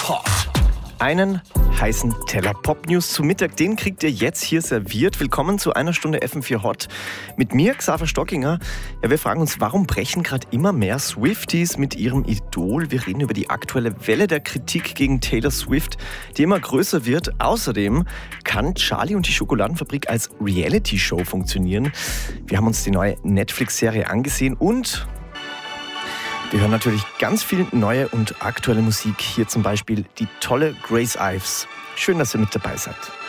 Hot. Einen heißen Teller Pop-News zu Mittag, den kriegt ihr jetzt hier serviert. Willkommen zu einer Stunde FM4 Hot mit mir, Xaver Stockinger. Ja, wir fragen uns, warum brechen gerade immer mehr Swifties mit ihrem Idol? Wir reden über die aktuelle Welle der Kritik gegen Taylor Swift, die immer größer wird. Außerdem kann Charlie und die Schokoladenfabrik als Reality-Show funktionieren. Wir haben uns die neue Netflix-Serie angesehen und wir hören natürlich ganz viel neue und aktuelle Musik. Hier zum Beispiel die tolle Grace Ives. Schön, dass ihr mit dabei seid.